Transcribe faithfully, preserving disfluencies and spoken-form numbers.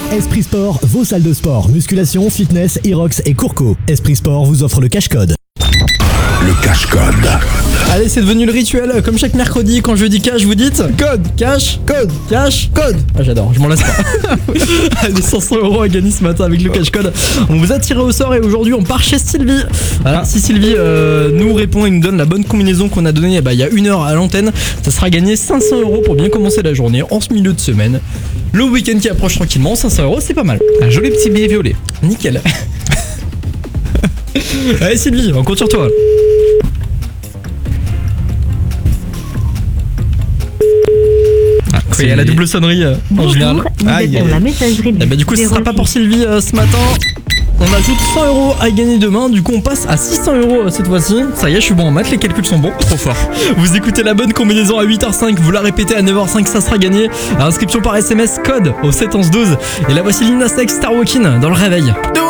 Esprit Sport, vos salles de sport, musculation, fitness, Irox et Courco. Esprit Sport vous offre le cash code. Le cash code. Allez, c'est devenu le rituel. Comme chaque mercredi, quand je dis cash, vous dites code, cash, code, cash, code. Ah, j'adore, je m'en lasse pas. Allez, cinq cents euros à gagner ce matin avec le cash code. On vous a tiré au sort et aujourd'hui, on part chez Sylvie. Voilà, si Sylvie euh, nous répond et nous donne la bonne combinaison qu'on a donnée bah, il y a une heure à l'antenne, ça sera gagné cinq cents euros pour bien commencer la journée en ce milieu de semaine. Le week-end qui approche tranquillement, cinq cents euros, c'est pas mal. Un joli petit billet violet. Nickel. Allez Sylvie, on compte sur toi. Il y a la double sonnerie euh, en général. Aïe, aïe. La messagerie Et bah du coup ce sera pas pour Sylvie euh, ce matin. On ajoute cent euros à gagner demain. Du coup on passe à six cents euros euh, cette fois-ci. Ça y est, je suis bon en maths, les calculs sont bons. Trop fort. Vous écoutez la bonne combinaison à huit heures cinq. Vous la répétez à neuf heures cinq, ça sera gagné. Inscription par S M S code au sept onze douze. Et la voici Lina Sex Star Walking dans le réveil.